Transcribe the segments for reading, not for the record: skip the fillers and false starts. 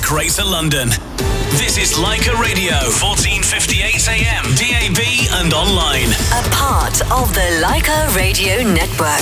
Greater London. This is Leica Radio, 1458 AM, DAB and online. A part of the Leica Radio Network.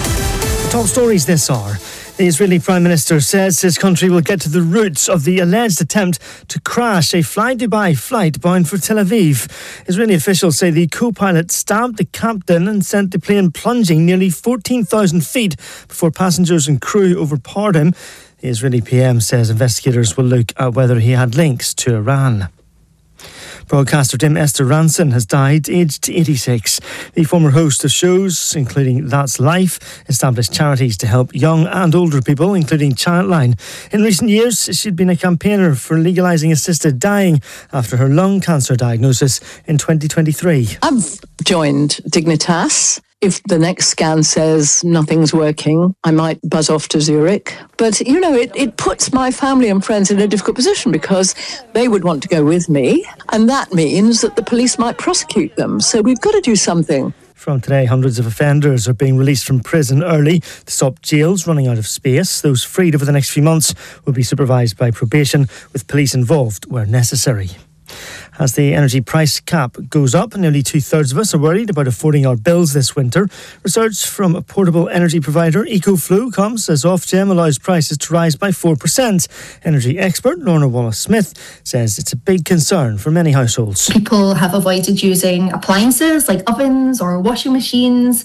Top stories this hour. The Israeli Prime Minister says his country will get to the roots of the alleged attempt to crash a Fly Dubai flight bound for Tel Aviv. Israeli officials say the co-pilot stabbed the captain and sent the plane plunging nearly 14,000 feet before passengers and crew overpowered him. The Israeli PM says investigators will look at whether he had links to Iran. Broadcaster Tim Esther Ranson has died, aged 86. The former host of shows, including That's Life, established charities to help young and older people, including Childline. In recent years, she'd been a campaigner for legalising assisted dying after her lung cancer diagnosis in 2023. I've joined Dignitas. If the next scan says nothing's working, I might buzz off to Zurich. But, it puts my family and friends in a difficult position because they would want to go with me. And that means that the police might prosecute them. So we've got to do something. From today, hundreds of offenders are being released from prison early to stop jails running out of space. Those freed over the next few months will be supervised by probation, with police involved where necessary. As the energy price cap goes up, nearly 2/3 of us are worried about affording our bills this winter. Research from a portable energy provider, EcoFlow, comes as Ofgem allows prices to rise by 4%. Energy expert Lorna Wallace-Smith says it's a big concern for many households. People have avoided using appliances like ovens or washing machines.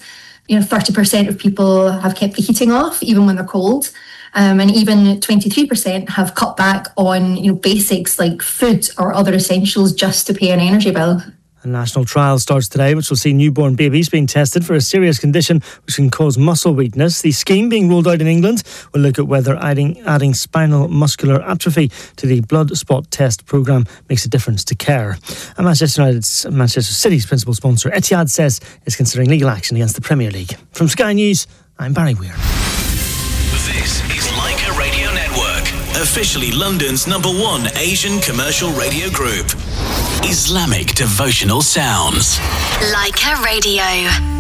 30% of people have kept the heating off even when they're cold. And even 23% have cut back on basics like food or other essentials just to pay an energy bill. A national trial starts today, which will see newborn babies being tested for a serious condition which can cause muscle weakness. The scheme being rolled out in England will look at whether adding spinal muscular atrophy to the blood spot test programme makes a difference to care. And Manchester City's principal sponsor, Etihad, says it's considering legal action against the Premier League. From Sky News, I'm Barry Weir. This is Leica Radio Network, officially London's #1 Asian commercial radio group. Islamic devotional sounds. Leica Radio.